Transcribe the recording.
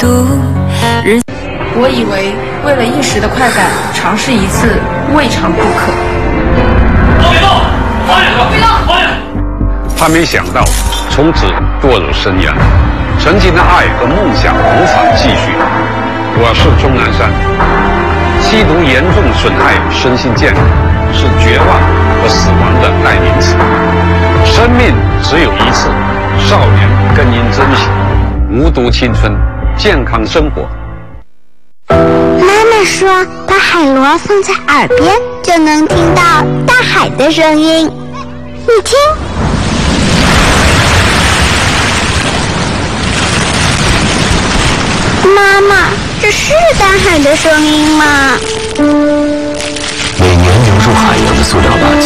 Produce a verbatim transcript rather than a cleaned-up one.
度。日我以为为了一时的快感，尝试一次未尝不可。 别动！放下！别动！放下！ 他没想到从此堕入深渊，曾经的爱和梦想无法继续。我是钟南山。吸毒严重损害身心健康，是绝望和死亡的代名词。生命只有一次，少年更应珍惜。无毒青春，健康生活。 妈妈说，把海螺放在耳边，就能听到大海的声音。你听，妈妈，这是大海的声音吗？ 每年流入海洋的塑料垃圾